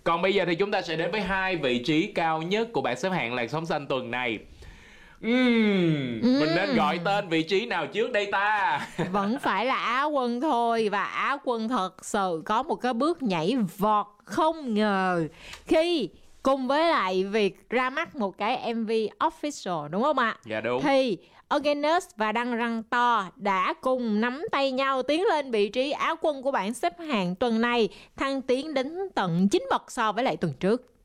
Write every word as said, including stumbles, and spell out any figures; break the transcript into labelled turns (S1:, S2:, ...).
S1: Còn bây giờ thì chúng ta sẽ đến với hai vị trí cao nhất của bảng xếp hạng làn sóng xanh tuần này. Uhm,
S2: Ừm.
S1: Mình nên gọi tên vị trí nào trước đây ta?
S2: Vẫn phải là Á quân thôi. Và Á quân thật sự có một cái bước nhảy vọt không ngờ khi cùng với lại việc ra mắt một cái em vê official, đúng không ạ?
S1: Dạ đúng.
S2: Thì Organis và Đăng Răng To đã cùng nắm tay nhau tiến lên vị trí Á quân của bảng xếp hạng tuần này, thăng tiến đến tận chín bậc so với lại tuần trước.